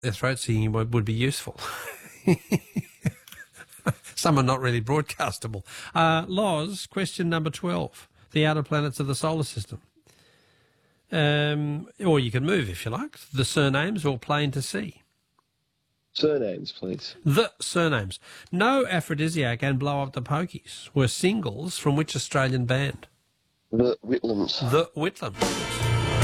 their throat singing would be useful. Some are not really broadcastable. Loz, question number 12. The outer planets of the solar system. Or you can move if you like. The surnames or plain to see. Surnames, please. The surnames. No Aphrodisiac and Blow Up the Pokies were singles from which Australian band? The Whitlams. The Whitlams.